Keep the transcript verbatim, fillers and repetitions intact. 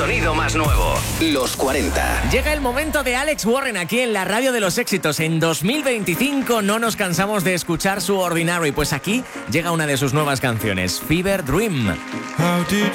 sonido más nuevo. Los cuarenta. Llega el momento de Alex Warren aquí en la radio de los éxitos. En dos mil veinticinco no nos cansamos de escuchar su Ordinary, pues aquí llega una de sus nuevas canciones, Fever Dream.